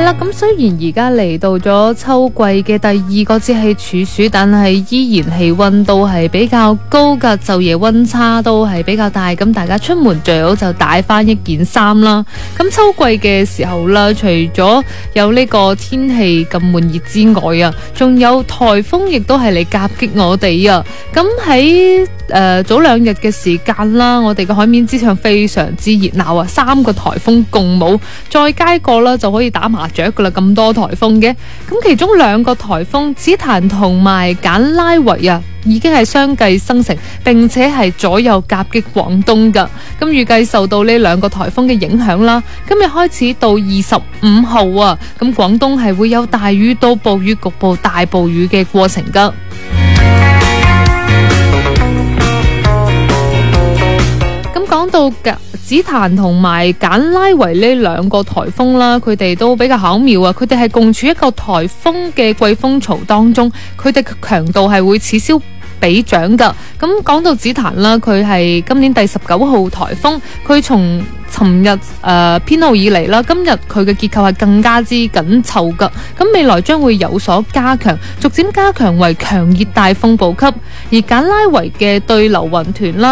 啦，咁雖然而家嚟到咗秋季嘅第二個節氣處暑，但係依然氣溫都係比較高噶，晝夜溫差都係比較大，咁大家出門最好就帶翻一件衫啦。咁秋季嘅時候啦，除咗有呢個天氣咁悶熱之外啊，仲有颱風亦都係嚟夾擊我哋啊。咁喺早2日嘅時間啦，我哋嘅海面之上非常之熱鬧啊，3個颱風共舞，再加一個啦就可以打麻雀噶啦，咁多颱風嘅。咁其中2個颱風紫檀同埋簡拉維啊，已經係相繼生成，並且係左右夾擊廣東噶。咁預計受到呢2個颱風嘅影響啦，今日開始到25號啊，咁廣東係會有大雨到暴雨，局部大暴雨嘅過程噶。講到紫檀同埋簡拉維呢2個颱風啦，佢哋都比較巧妙啊！佢哋係共處一個颱風嘅季風槽當中，佢哋強度係會此消彼長噶。咁講到紫檀啦，佢係今年第19號颱風，佢從尋日編號以嚟啦，今日佢嘅結構係更加之緊湊噶。咁未來將會有所加強，逐漸加強為強熱帶風暴級。而簡拉維嘅對流雲團啦，